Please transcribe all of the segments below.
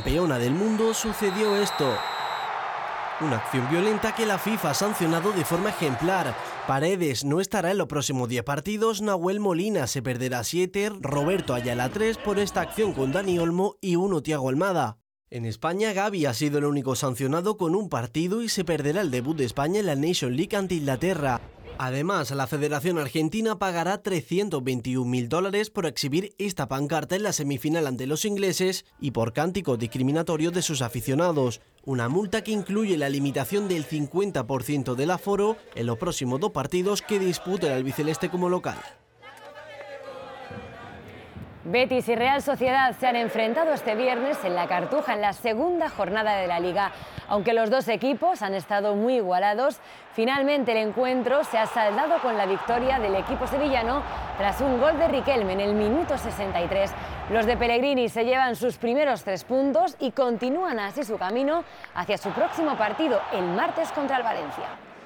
campeona del mundo, sucedió esto. Una acción violenta que la FIFA ha sancionado de forma ejemplar. Paredes no estará en los próximos 10 partidos, Nahuel Molina se perderá 7, Roberto Ayala 3 por esta acción con Dani Olmo y 1 Thiago Almada. En España, Gavi ha sido el único sancionado con un partido y se perderá el debut de España en la Nations League ante Inglaterra. Además, la Federación Argentina pagará $321.000 por exhibir esta pancarta en la semifinal ante los ingleses y por cánticos discriminatorios de sus aficionados. Una multa que incluye la limitación del 50% del aforo en los próximos 2 partidos que dispute el albiceleste como local. Betis y Real Sociedad se han enfrentado este viernes en la Cartuja en la segunda jornada de la Liga. Aunque los dos equipos han estado muy igualados, finalmente el encuentro se ha saldado con la victoria del equipo sevillano tras un gol de Riquelme en el minuto 63. Los de Pellegrini se llevan sus primeros 3 puntos y continúan así su camino hacia su próximo partido el martes contra el Valencia.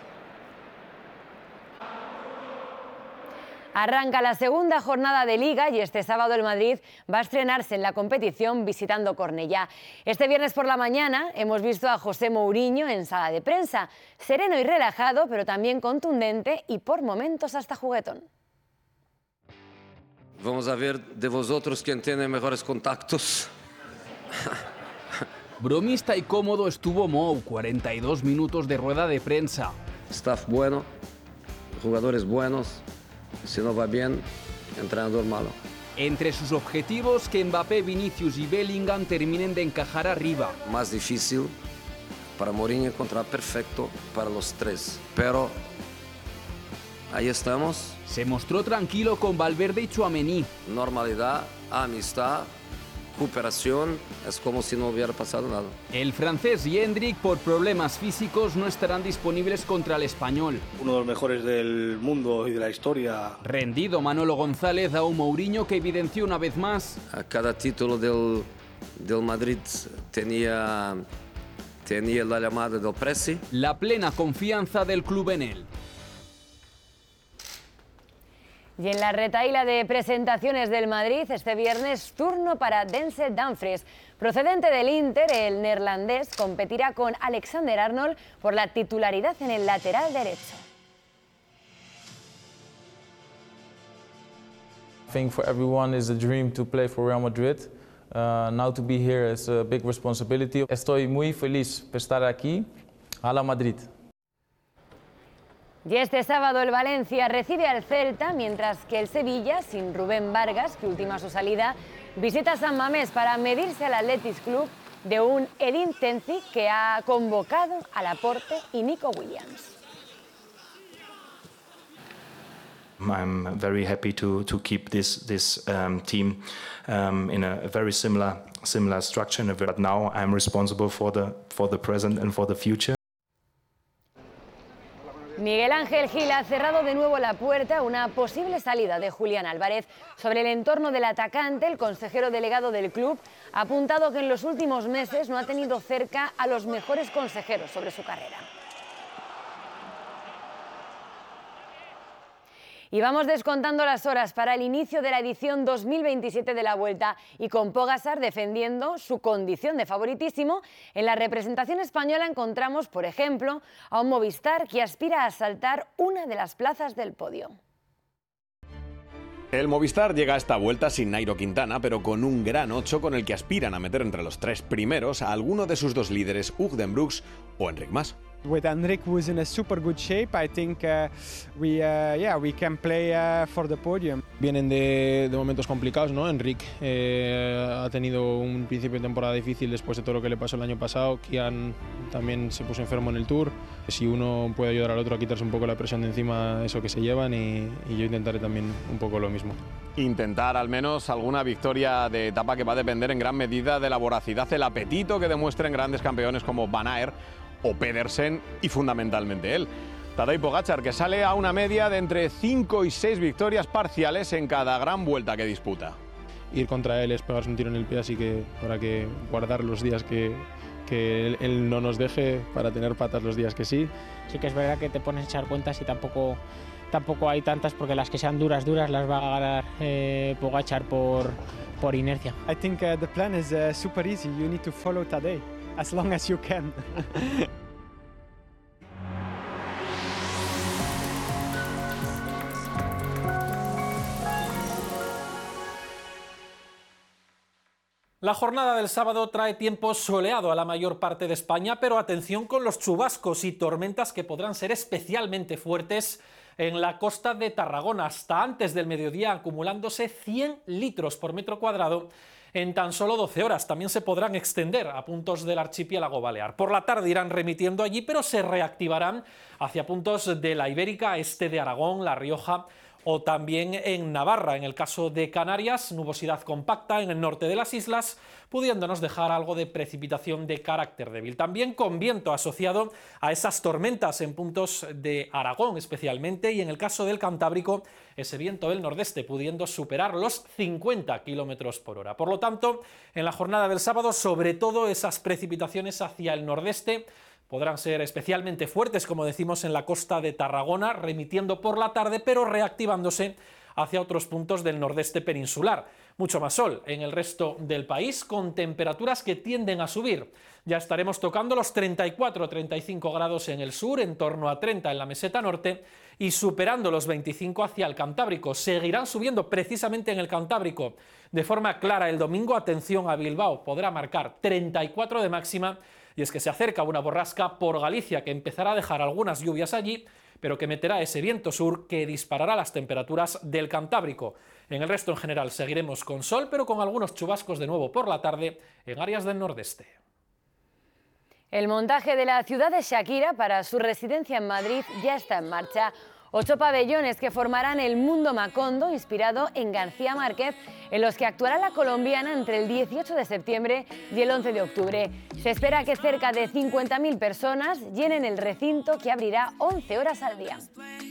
Arranca la segunda jornada de Liga y este sábado el Madrid va a estrenarse en la competición visitando Cornellá. Este viernes por la mañana hemos visto a José Mourinho en sala de prensa, sereno y relajado, pero también contundente y por momentos hasta juguetón. Vamos a ver de vosotros quién tiene mejores contactos. Bromista y cómodo estuvo Mou, 42 minutos de rueda de prensa. Staff bueno, jugadores buenos. Si no va bien, entrenador malo. Entre sus objetivos, que Mbappé, Vinicius y Bellingham terminen de encajar arriba. Más difícil para Mourinho encontrar perfecto para los 3. Pero ahí estamos. Se mostró tranquilo con Valverde y Tchouaméni. Normalidad, amistad, cooperación, es como si no hubiera pasado nada. El francés y Hendrik, por problemas físicos, no estarán disponibles contra el Español. Uno de los mejores del mundo y de la historia. Rendido Manolo González a un Mourinho que evidenció una vez más. A cada título del Madrid tenía la llamada del Presi. La plena confianza del club en él. Y en la retahíla de presentaciones del Madrid, este viernes, turno para Denzel Dumfries. Procedente del Inter, el neerlandés competirá con Alexander Arnold por la titularidad en el lateral derecho. I think for everyone is a dream to play for Real Madrid. Now to be here is a big responsibility. Estoy muy feliz por estar aquí. A la Madrid. Y este sábado el Valencia recibe al Celta, mientras que el Sevilla, sin Rubén Vargas, que ultima su salida, visita San Mamés para medirse al Athletic Club de un Edin Terzic que ha convocado a Laporte y Nico Williams. I'm very happy to keep this team in a very similar structure, but now I'm responsible for the present and for the future. Miguel Ángel Gil ha cerrado de nuevo la puerta a una posible salida de Julián Álvarez. Sobre el entorno del atacante, el consejero delegado del club ha apuntado que en los últimos meses no ha tenido cerca a los mejores consejeros sobre su carrera. Y vamos descontando las horas para el inicio de la edición 2027 de la Vuelta y con Pogačar defendiendo su condición de favoritísimo. En la representación española encontramos, por ejemplo, a un Movistar que aspira a asaltar una de las plazas del podio. El Movistar llega a esta vuelta sin Nairo Quintana, pero con un gran 8 con el que aspiran a meter entre los 3 primeros a alguno de sus 2 líderes, Hug Den Brooks o Enric Mas. With Enric, who's in a super good shape, I think we can play for the podium. Vienen de momentos complicados, ¿no? Enric ha tenido un principio de temporada difícil después de todo lo que le pasó el año pasado. Kian también se puso enfermo en el Tour. Si uno puede ayudar al otro a quitarse un poco la presión de encima, eso que se llevan, y yo intentaré también un poco lo mismo. Intentar al menos alguna victoria de etapa que va a depender en gran medida de la voracidad, el apetito que demuestren grandes campeones como Van Aert o Pedersen y fundamentalmente él. Tadej Pogačar, que sale a una media de entre 5 y 6 victorias parciales en cada gran vuelta que disputa. Ir contra él es pegarse un tiro en el pie, así que habrá que guardar los días que él no nos deje para tener patas los días que sí. Sí que es verdad que te pones a echar cuentas y tampoco tampoco hay tantas, porque las que sean duras las va a ganar Pogačar por inercia. I think the plan is super easy. You need to follow Tadej as long as you can. La jornada del sábado trae tiempo soleado a la mayor parte de España, pero atención con los chubascos y tormentas que podrán ser especialmente fuertes en la costa de Tarragona, hasta antes del mediodía acumulándose 100 litros por metro cuadrado en tan solo 12 horas. También se podrán extender a puntos del archipiélago balear. Por la tarde irán remitiendo allí, pero se reactivarán hacia puntos de la Ibérica, este de Aragón, La Rioja o también en Navarra. En el caso de Canarias, nubosidad compacta en el norte de las islas, pudiéndonos dejar algo de precipitación de carácter débil. También con viento asociado a esas tormentas en puntos de Aragón especialmente, y en el caso del Cantábrico, ese viento del nordeste pudiendo superar los 50 km por hora. Por lo tanto, en la jornada del sábado, sobre todo esas precipitaciones hacia el nordeste, podrán ser especialmente fuertes, como decimos, en la costa de Tarragona, remitiendo por la tarde, pero reactivándose hacia otros puntos del nordeste peninsular. Mucho más sol en el resto del país, con temperaturas que tienden a subir. Ya estaremos tocando los 34-35 grados en el sur, en torno a 30 en la meseta norte, y superando los 25 hacia el Cantábrico. Seguirán subiendo precisamente en el Cantábrico de forma clara el domingo. Atención a Bilbao, podrá marcar 34 de máxima, y es que se acerca una borrasca por Galicia que empezará a dejar algunas lluvias allí, pero que meterá ese viento sur que disparará las temperaturas del Cantábrico. En el resto en general seguiremos con sol, pero con algunos chubascos de nuevo por la tarde en áreas del nordeste. El montaje de la ciudad de Shakira para su residencia en Madrid ya está en marcha. 8 pabellones que formarán el Mundo Macondo, inspirado en García Márquez, en los que actuará la colombiana entre el 18 de septiembre y el 11 de octubre. Se espera que cerca de 50.000 personas llenen el recinto, que abrirá 11 horas al día.